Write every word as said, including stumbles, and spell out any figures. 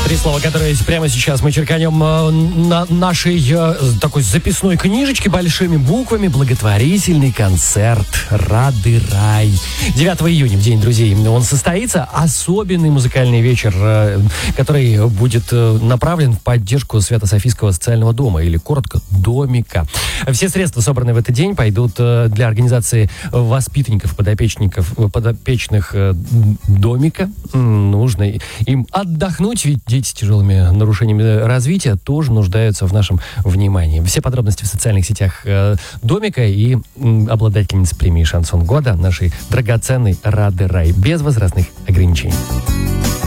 Три слова, которые прямо сейчас мы черканем на нашей такой записной книжечке большими буквами. Благотворительный концерт «Рады рай». девятого июня, в День друзей, он состоится. Особенный музыкальный вечер, который будет направлен в поддержку Свято-Софийского социального дома, или коротко «Домика». Все средства, собранные в этот день, пойдут для организации воспитанников, подопечников, подопечных Домика. Нужно им отдохнуть, ведь дети с тяжелыми нарушениями развития тоже нуждаются в нашем внимании. Все подробности в социальных сетях э, Домика и м, обладательницы премии «Шансон года» нашей драгоценной Рады рай. Без возрастных ограничений.